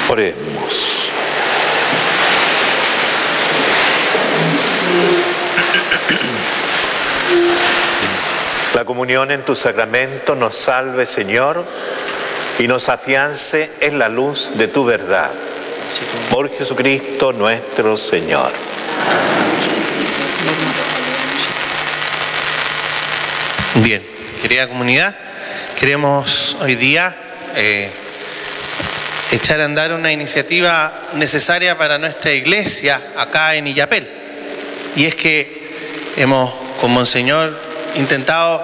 Oremos. La comunión en tu sacramento nos salve, Señor, y nos afiance en la luz de tu verdad. Por Jesucristo nuestro Señor. Bien, querida comunidad, queremos hoy día echar a andar una iniciativa necesaria para nuestra iglesia acá en Illapel. Y es que hemos, con Monseñor, intentado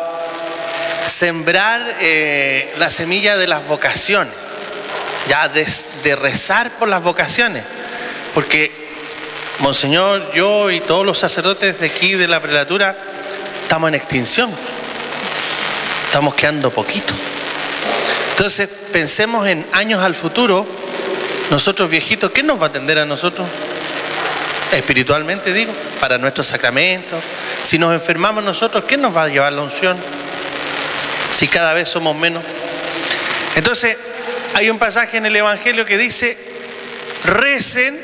sembrar la semilla de las vocaciones, ya de rezar por las vocaciones, porque Monseñor, yo y todos los sacerdotes de aquí de la prelatura estamos en extinción, estamos quedando poquito. Entonces pensemos en años al futuro, nosotros viejitos, ¿qué nos va a atender a nosotros? Espiritualmente digo, para nuestros sacramentos. Si nos enfermamos nosotros, ¿quién nos va a llevar la unción? Si cada vez somos menos. Entonces hay un pasaje en el Evangelio que dice: recen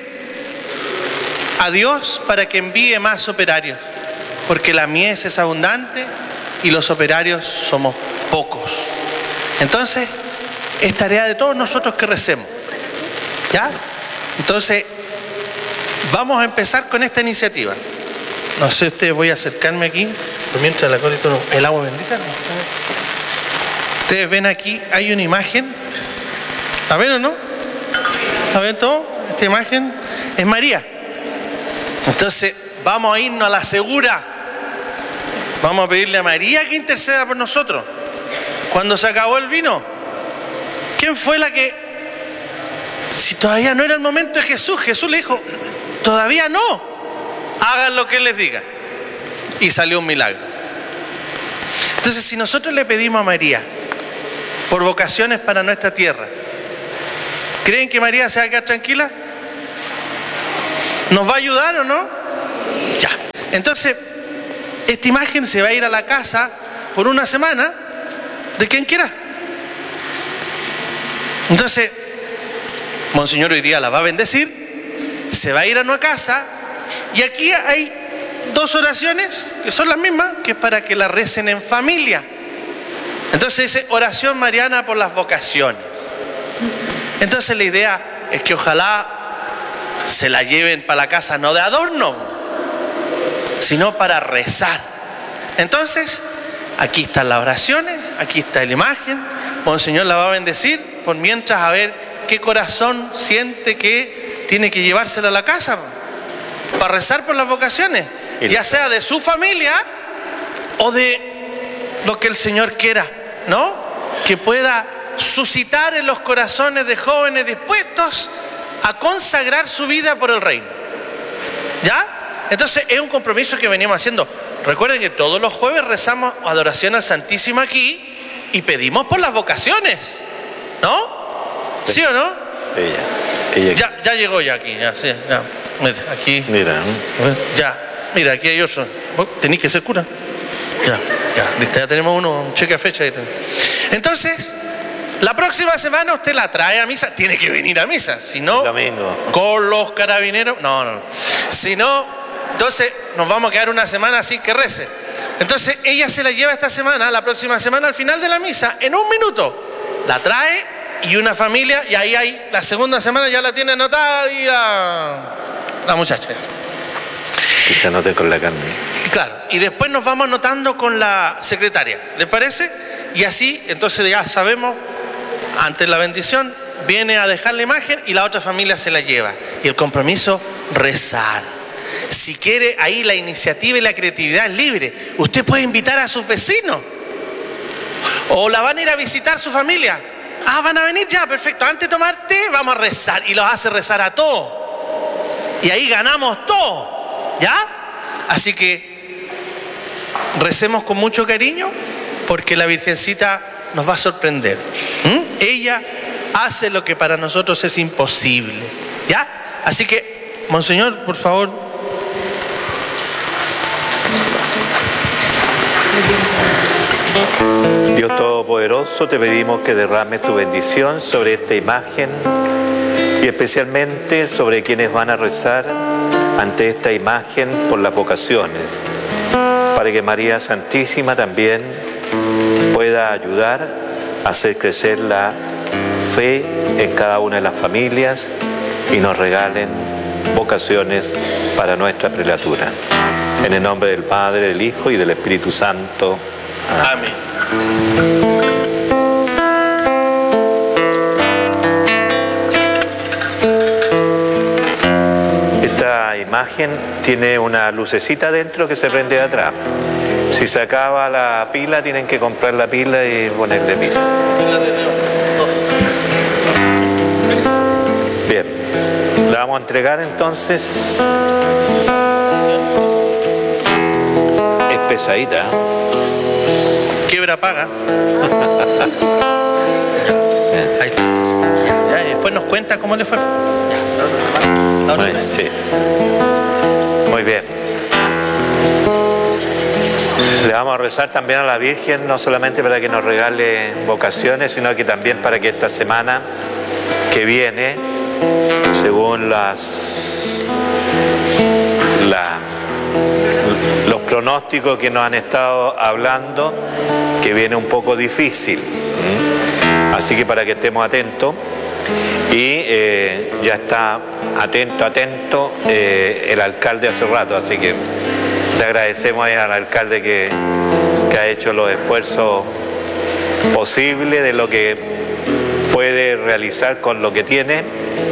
a Dios para que envíe más operarios, porque la mies es abundante y los operarios somos pocos. Entonces es tarea de todos nosotros que recemos, ¿ya? Entonces vamos a empezar con esta iniciativa. No sé ustedes, voy a acercarme aquí, pero mientras la colito no, el agua bendita. ¿No? Ustedes ven aquí, hay una imagen. ¿La ven o no? ¿La ven todo? Esta imagen es María. Entonces vamos a irnos a la segura. Vamos a pedirle a María que interceda por nosotros. Cuando se acabó el vino, ¿quién fue la que, si todavía no era el momento de Jesús, Jesús le dijo, todavía no, hagan lo que Él les diga? Y salió un milagro. Entonces, si nosotros le pedimos a María por vocaciones para nuestra tierra, ¿creen que María se va a quedar tranquila? ¿Nos va a ayudar o no? Ya. Entonces, esta imagen se va a ir a la casa por una semana de quien quiera. Entonces, Monseñor hoy día la va a bendecir, se va a ir a nuestra casa, y aquí hay dos oraciones que son las mismas, que es para que la recen en familia. Entonces dice oración mariana por las vocaciones. Entonces la idea es que ojalá se la lleven para la casa, no de adorno, sino para rezar. Entonces, aquí están las oraciones, aquí está la imagen. Monseñor la va a bendecir por mientras, a ver qué corazón siente que tiene que llevársela a la casa para rezar por las vocaciones, ya sea de su familia o de lo que el Señor quiera, ¿no? Que pueda suscitar en los corazones de jóvenes dispuestos a consagrar su vida por el reino. ¿Ya? Entonces es un compromiso que venimos haciendo. Recuerden que todos los jueves rezamos adoración al Santísimo aquí y pedimos por las vocaciones, ¿no? ¿Sí o no? Ella. Ya llegó ya aquí, ya, sí, ya. Mira, aquí. Mira. Ya, mira, aquí hay otro. ¿Tenéis que ser cura? Ya, listo, ya tenemos uno, un cheque a fecha. Entonces, la próxima semana usted la trae a misa, tiene que venir a misa, si no, con los carabineros, no. Si no, entonces nos vamos a quedar una semana así que rece. Entonces ella se la lleva esta semana, la próxima semana, al final de la misa, en un minuto, la trae y una familia, y ahí hay, la segunda semana ya la tiene anotada y la muchacha. Que se anote con la carne. Claro, y después nos vamos anotando con la secretaria, ¿les parece? Y así, entonces ya sabemos, antes la bendición, viene a dejar la imagen y la otra familia se la lleva. Y el compromiso, rezar. Si quiere, ahí la iniciativa y la creatividad es libre. Usted puede invitar a sus vecinos. O la van a ir a visitar su familia. Ah, van a venir ya, perfecto. Antes de tomar té, vamos a rezar. Y los hace rezar a todos. Y ahí ganamos todo. ¿Ya? Así que recemos con mucho cariño, porque la Virgencita nos va a sorprender. Ella hace lo que para nosotros es imposible. ¿Ya? Así que, Monseñor, por favor. Dios Todopoderoso, te pedimos que derrames tu bendición sobre esta imagen y especialmente sobre quienes van a rezar ante esta imagen por las vocaciones, para que María Santísima también pueda ayudar a hacer crecer la fe en cada una de las familias y nos regalen vocaciones para nuestra prelatura. En el nombre del Padre, del Hijo y del Espíritu Santo. Amén. Esta imagen tiene una lucecita dentro que se prende de atrás. Si se acaba la pila, tienen que comprar la pila y ponerle pila. Bien, la vamos a entregar entonces. Es pesadita. Quiebra paga. Ahí está. Ya, y después nos cuenta cómo le fue. Sí. Muy bien. Le vamos a rezar también a la Virgen, no solamente para que nos regale vocaciones, sino que también para que esta semana que viene, según los pronósticos que nos han estado hablando, que viene un poco difícil. Así que para que estemos atentos. Y ya está atento el alcalde hace rato, así que le agradecemos ahí al alcalde que ha hecho los esfuerzos posibles de lo que puede realizar con lo que tiene,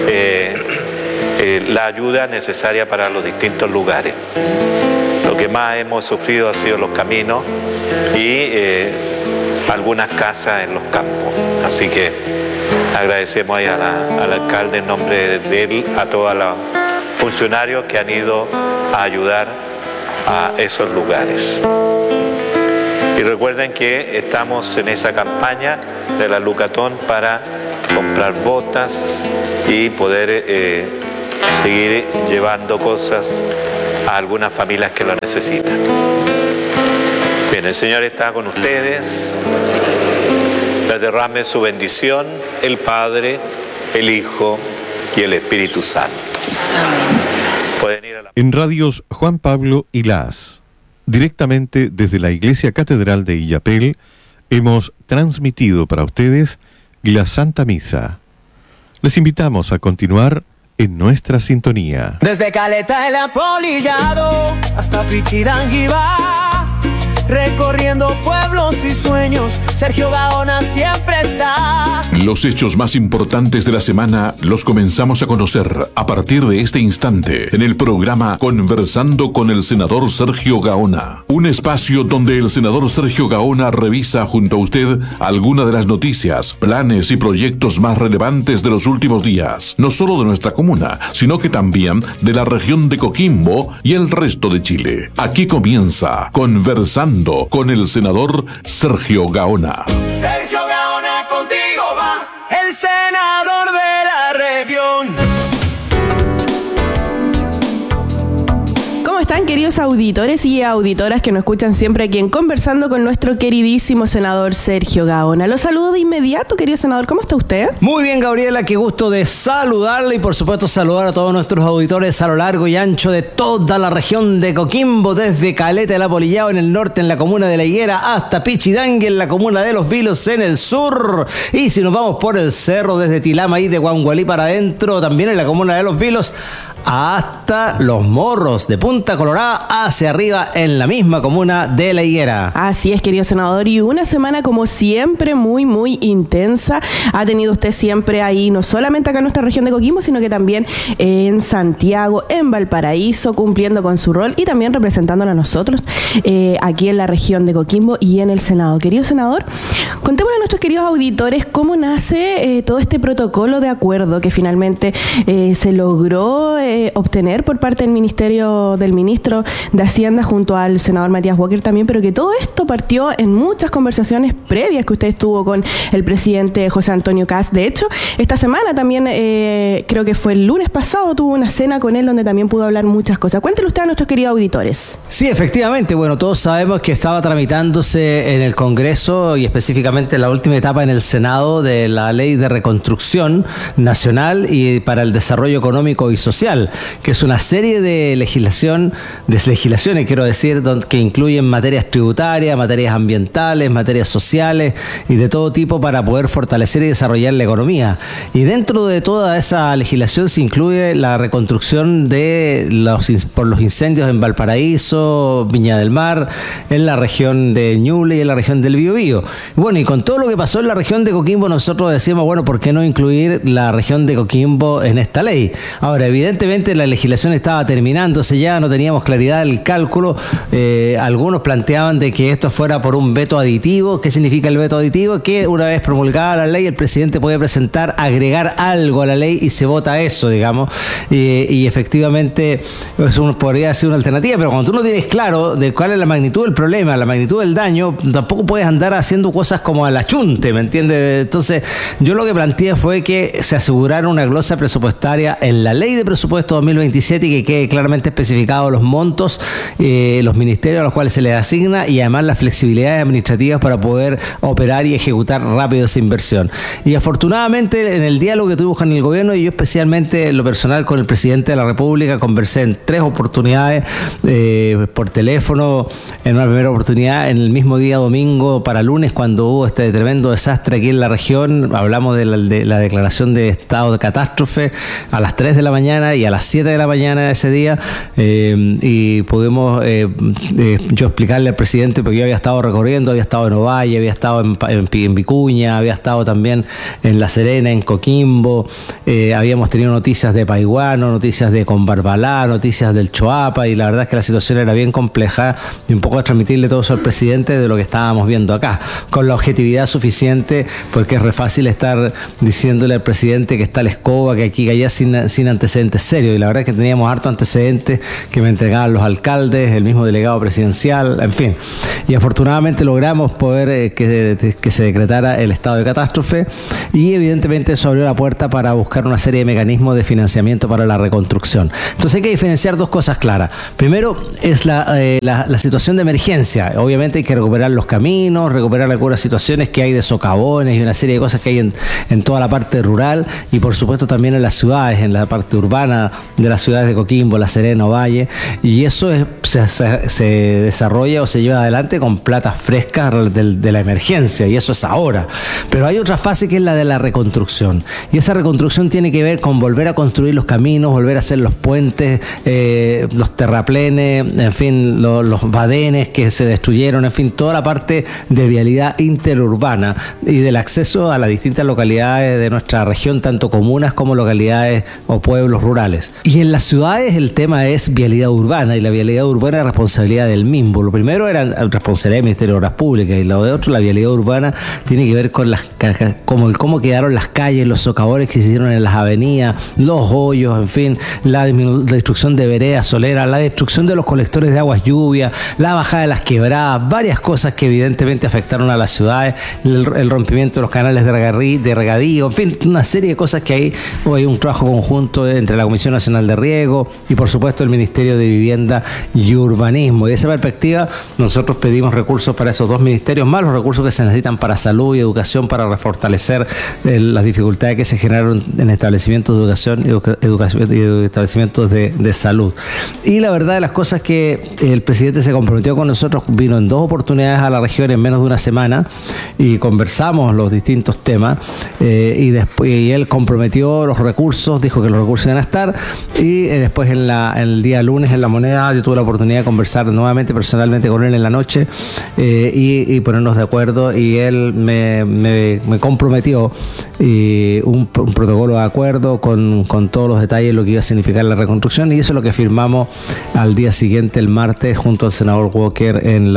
la ayuda necesaria para los distintos lugares. Lo que más hemos sufrido ha sido los caminos y algunas casas en los campos, así que agradecemos ahí al alcalde en nombre de él, a todos los funcionarios que han ido a ayudar a esos lugares. Y recuerden que estamos en esa campaña de la Lucatón para comprar botas y poder seguir llevando cosas a algunas familias que lo necesitan. Bien, el Señor está con ustedes. Les derrame su bendición el Padre, el Hijo y el Espíritu Santo. Pueden ir a la... En radios Juan Pablo y Las, directamente desde la Iglesia Catedral de Illapel, hemos transmitido para ustedes la Santa Misa. Les invitamos a continuar en nuestra sintonía. Desde Caleta el Apolillado hasta Pichidanguibá, recorriendo pueblos y sueños, Sergio Gaona siempre está. Los hechos más importantes de la semana los comenzamos a conocer a partir de este instante en el programa Conversando con el senador Sergio Gaona. Un espacio donde el senador Sergio Gaona revisa junto a usted algunas de las noticias, planes y proyectos más relevantes de los últimos días, no solo de nuestra comuna, sino que también de la región de Coquimbo y el resto de Chile. Aquí comienza Conversando con el senador Sergio Gaona. Sergio Gaona, contigo va el senador de la región. ¿Cómo están, queridos auditores y auditoras que nos escuchan siempre aquí en Conversando con nuestro queridísimo senador Sergio Gaona? Los saludo de inmediato, querido senador. ¿Cómo está usted? Muy bien, Gabriela, qué gusto de saludarle y por supuesto saludar a todos nuestros auditores a lo largo y ancho de toda la región de Coquimbo, desde Caleta del Apolillado en el norte, en la comuna de La Higuera, hasta Pichidangui en la comuna de Los Vilos en el sur. Y si nos vamos por el cerro, desde Tilama y de Guangualí para adentro, también en la comuna de Los Vilos, hasta Los Morros de Punta Colorada hacia arriba en la misma comuna de La Higuera. Así es, querido senador, y una semana como siempre muy intensa ha tenido usted siempre ahí, no solamente acá en nuestra región de Coquimbo, sino que también en Santiago, en Valparaíso, cumpliendo con su rol y también representándonos a nosotros aquí en la región de Coquimbo y en el Senado. Querido senador, contémosle a nuestros queridos auditores cómo nace todo este protocolo de acuerdo que finalmente se logró obtener por parte del ministro ministro de Hacienda junto al senador Matías Walker también, pero que todo esto partió en muchas conversaciones previas que usted estuvo con el presidente José Antonio Kast. De hecho, esta semana también, creo que fue el lunes pasado, tuvo una cena con él donde también pudo hablar muchas cosas. Cuéntele usted a nuestros queridos auditores. Sí, efectivamente. Bueno, todos sabemos que estaba tramitándose en el Congreso y específicamente en la última etapa en el Senado de la Ley de Reconstrucción Nacional y para el Desarrollo Económico y Social, que es una serie de legislaciones, quiero decir, que incluyen materias tributarias, materias ambientales, materias sociales y de todo tipo para poder fortalecer y desarrollar la economía. Y dentro de toda esa legislación se incluye la reconstrucción por los incendios en Valparaíso, Viña del Mar, en la región de Ñuble y en la región del Biobío. Bueno, y con todo lo que pasó en la región de Coquimbo, nosotros decíamos, bueno, ¿por qué no incluir la región de Coquimbo en esta ley? Ahora, evidentemente la legislación estaba terminándose ya, no teníamos claridad del cálculo. Algunos planteaban de que esto fuera por un veto aditivo. ¿Qué significa el veto aditivo? Que una vez promulgada la ley, el presidente puede presentar, agregar algo a la ley y se vota eso, digamos. Y efectivamente, eso podría ser una alternativa, pero cuando tú no tienes claro de cuál es la magnitud del problema, la magnitud del daño, tampoco puedes andar haciendo cosas como a la chunte, ¿me entiendes? Entonces, yo lo que planteé fue que se asegurara una glosa presupuestaria en la ley de presupuesto 2027 y que quede claramente especificado los montos, los ministerios a los cuales se les asigna y además las flexibilidades administrativas para poder operar y ejecutar rápido esa inversión. Y afortunadamente en el diálogo que tuvimos con el gobierno y yo especialmente en lo personal con el presidente de la República conversé en 3 oportunidades por teléfono, en una primera oportunidad en el mismo día domingo para lunes cuando hubo este tremendo desastre aquí en la región. Hablamos de la declaración de estado de catástrofe a las 3 de la mañana y a las 7 de la mañana de ese día y pudimos yo explicarle al presidente, porque yo había estado recorriendo, había estado en Ovalle, había estado en Vicuña, había estado también en La Serena, en Coquimbo, habíamos tenido noticias de Paiguano, noticias de Combarbalá, noticias del Choapa, y la verdad es que la situación era bien compleja y un poco transmitirle todo eso al presidente de lo que estábamos viendo acá, con la objetividad suficiente, porque es re fácil estar diciéndole al presidente que está la escoba, que aquí, que allá, sin antecedentes serios, y la verdad es que teníamos harto antecedentes que me entregaban los alcaldes, el mismo delegado presidencial, en fin, y afortunadamente logramos poder que se decretara el estado de catástrofe y evidentemente eso abrió la puerta para buscar una serie de mecanismos de financiamiento para la reconstrucción. Entonces hay que diferenciar dos cosas claras. Primero es la situación de emergencia. Obviamente hay que recuperar los caminos, recuperar algunas situaciones que hay de socavones y una serie de cosas que hay en toda la parte rural y por supuesto también en las ciudades, en la parte urbana de las ciudades de Coquimbo, La Serena, Ovalle, y eso se desarrolla o se lleva adelante con plata fresca de la emergencia, y eso es ahora. Pero hay otra fase que es la de la reconstrucción, y esa reconstrucción tiene que ver con volver a construir los caminos, volver a hacer los puentes, los terraplenes, en fin, los badenes que se destruyeron, en fin, toda la parte de vialidad interurbana y del acceso a las distintas localidades de nuestra región, tanto comunas como localidades o pueblos rurales. Y en las ciudades el tema es vialidad urbana, y la vialidad urbana es responsabilidad del MIMBU. Lo primero era responsabilidad del Ministerio de Obras Públicas, y lo de otro, la vialidad urbana, tiene que ver con cómo quedaron las calles, los socavones que se hicieron en las avenidas, los hoyos, en fin, la destrucción de veredas, soleras, la destrucción de los colectores de aguas lluvia, la bajada de las quebradas, varias cosas que evidentemente afectaron a las ciudades, el rompimiento de los canales de regadío, en fin, una serie de cosas que hay un trabajo conjunto entre la Comisión Nacional de Riego y por supuesto el Ministerio de Vivienda y Urbanismo. Y de esa perspectiva nosotros pedimos recursos para esos dos ministerios, más los recursos que se necesitan para salud y educación, para refortalecer las dificultades que se generaron en establecimientos de educación y establecimientos de salud. Y la verdad de las cosas es que el presidente se comprometió con nosotros, vino en 2 oportunidades a la región en menos de una semana y conversamos los distintos temas y él comprometió los recursos, dijo que los recursos iban a estar, y después en el día lunes en La Moneda yo tuve la oportunidad de conversar nuevamente personalmente con él en la noche y ponernos de acuerdo, y él me comprometió un protocolo de acuerdo con todos los detalles de lo que iba a significar la reconstrucción, y eso es lo que firmamos al día siguiente, el martes, junto al senador Walker en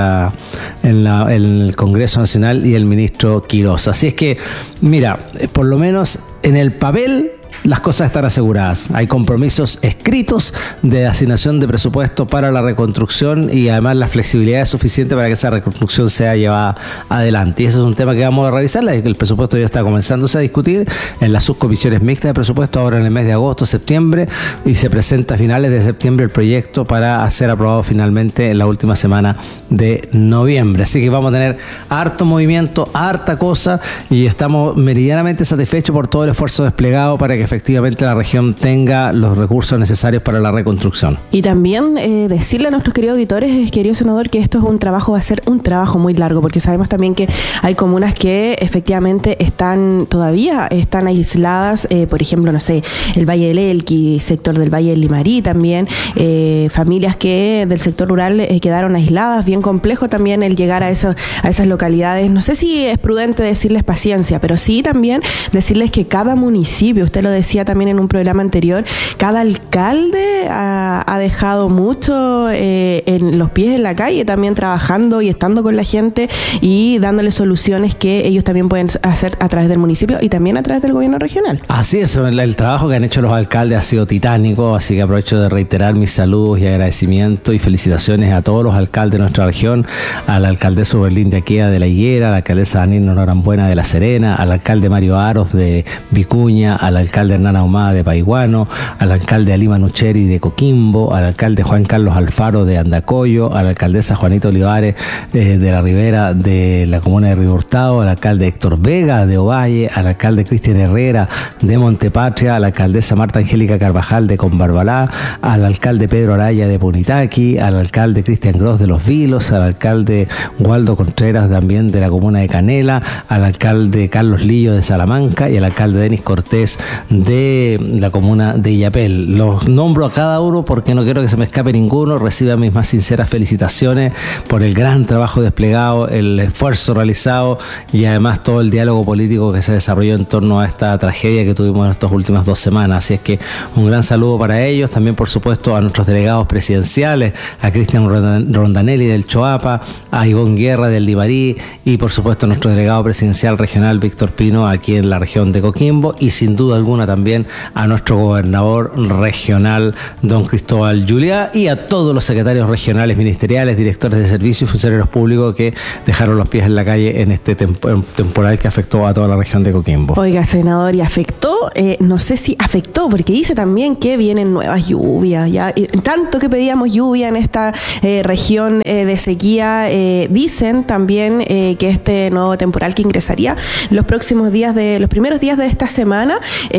el Congreso Nacional y el ministro Quiroz. Así es que, mira, por lo menos en el papel las cosas están aseguradas. Hay compromisos escritos de asignación de presupuesto para la reconstrucción y además la flexibilidad es suficiente para que esa reconstrucción sea llevada adelante. Y ese es un tema que vamos a revisar. El presupuesto ya está comenzándose a discutir en las subcomisiones mixtas de presupuesto ahora en el mes de agosto, septiembre, y se presenta a finales de septiembre el proyecto para ser aprobado finalmente en la última semana de noviembre. Así que vamos a tener harto movimiento, harta cosa, y estamos meridianamente satisfechos por todo el esfuerzo desplegado para que efectivamente la región tenga los recursos necesarios para la reconstrucción. Y también decirle a nuestros queridos auditores, querido senador, que esto es un trabajo, va a ser un trabajo muy largo, porque sabemos también que hay comunas que efectivamente todavía están aisladas, por ejemplo, no sé, el Valle del Elqui, sector del Valle del Limarí también, familias que del sector rural quedaron aisladas, bien complejo también el llegar a esas localidades. No sé si es prudente decirles paciencia, pero sí también decirles que cada municipio, usted lo decía también en un programa anterior, cada alcalde ha dejado mucho en los pies en la calle, también trabajando y estando con la gente y dándole soluciones que ellos también pueden hacer a través del municipio y también a través del gobierno regional. Así es, el trabajo que han hecho los alcaldes ha sido titánico, así que aprovecho de reiterar mis saludos y agradecimientos y felicitaciones a todos los alcaldes de nuestra región, a la alcaldesa Berlín de Aquea de La Higuera, a la alcaldesa Danilo Norambuena de La Serena, al alcalde Mario Aros de Vicuña, al alcalde Hernán Ahumada de Paiguano, al alcalde Alima Nucheri de Coquimbo, al alcalde Juan Carlos Alfaro de Andacoyo, a la alcaldesa Juanita Olivares de la Ribera de la comuna de Río Hurtado, al alcalde Héctor Vega de Ovalle, al alcalde Cristian Herrera de Montepatria, a la alcaldesa Marta Angélica Carvajal de Combarbalá, al alcalde Pedro Araya de Punitaqui, al alcalde Cristian Gross de Los Vilos, al alcalde Waldo Contreras también de la comuna de Canela, al alcalde Carlos Lillo de Salamanca y al alcalde Denis Cortés de la comuna de Illapel. Los nombro a cada uno porque no quiero que se me escape ninguno. Reciban mis más sinceras felicitaciones por el gran trabajo desplegado, el esfuerzo realizado y además todo el diálogo político que se desarrolló en torno a esta tragedia que tuvimos en estas últimas 2 semanas. Así es que un gran saludo para ellos, también por supuesto a nuestros delegados presidenciales, a Cristian Rondanelli del Choapa, a Ivonne Guerra del Limarí y por supuesto a nuestro delegado presidencial regional Víctor Pino aquí en la región de Coquimbo y sin duda alguna también a nuestro gobernador regional don Cristóbal Juliá y a todos los secretarios regionales, ministeriales, directores de servicios y funcionarios públicos que dejaron los pies en la calle en este temporal que afectó a toda la región de Coquimbo. Oiga, senador, y afectó, no sé si afectó, porque dice también que vienen nuevas lluvias, ya tanto que pedíamos lluvia en esta región de sequía, dicen también que este nuevo temporal que ingresaría los primeros días de esta semana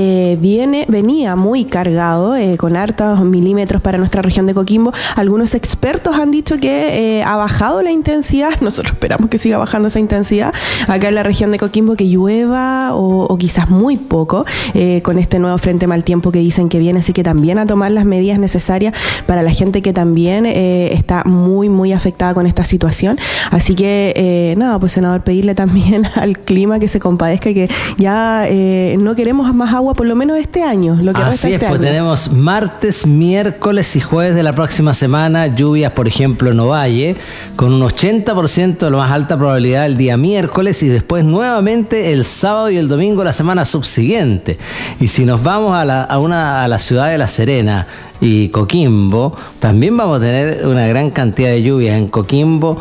venía muy cargado, con hartos milímetros para nuestra región de Coquimbo. Algunos expertos han dicho que ha bajado la intensidad, nosotros esperamos que siga bajando esa intensidad acá en la región de Coquimbo, que llueva o quizás muy poco con este nuevo frente mal tiempo que dicen que viene, así que también a tomar las medidas necesarias para la gente que también está muy muy afectada con esta situación. Así que nada, pues senador, pedirle también al clima que se compadezca y que ya no queremos más agua por lo menos este año. Lo que así es, pues tenemos martes, miércoles y jueves de la próxima semana lluvias, por ejemplo en Ovalle, con un 80% de la más alta probabilidad el día miércoles y después nuevamente el sábado y el domingo la semana subsiguiente. Y si nos vamos a la ciudad de La Serena y Coquimbo, también vamos a tener una gran cantidad de lluvia en Coquimbo,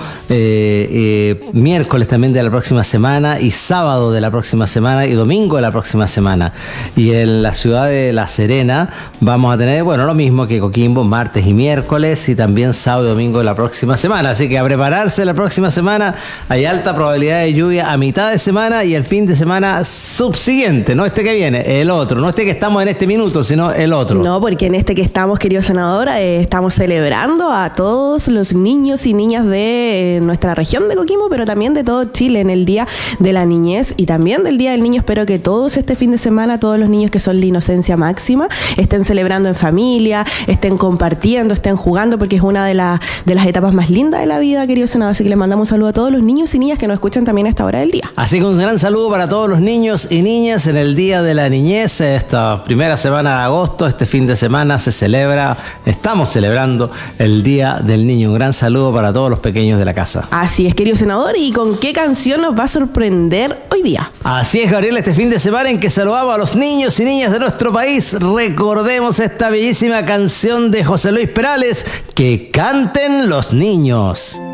miércoles también de la próxima semana y sábado de la próxima semana y domingo de la próxima semana. Y en la ciudad de La Serena vamos a tener, bueno, lo mismo que Coquimbo, martes y miércoles y también sábado y domingo de la próxima semana. Así que a prepararse la próxima semana, hay alta probabilidad de lluvia a mitad de semana y el fin de semana subsiguiente, no este que viene, el otro, no este que estamos en este minuto, sino el otro. No, porque en este que estamos, querido senador, estamos celebrando a todos los niños y niñas de nuestra región de Coquimbo, pero también de todo Chile en el Día de la Niñez y también del Día del Niño. Espero que todos este fin de semana, todos los niños que son la inocencia máxima, estén celebrando en familia, estén compartiendo, estén jugando, porque es una de las etapas más lindas de la vida, querido senador. Así que le mandamos un saludo a todos los niños y niñas que nos escuchan también a esta hora del día. Así que un gran saludo para todos los niños y niñas en el Día de la Niñez. Esta primera semana de agosto, este fin de semana se celebra estamos celebrando el Día del Niño. Un gran saludo para todos los pequeños de la casa. Así es, querido senador, ¿y con qué canción nos va a sorprender hoy día? Así es, Gabriel, este fin de semana en que saludamos a los niños y niñas de nuestro país, recordemos esta bellísima canción de José Luis Perales, Que canten los niños.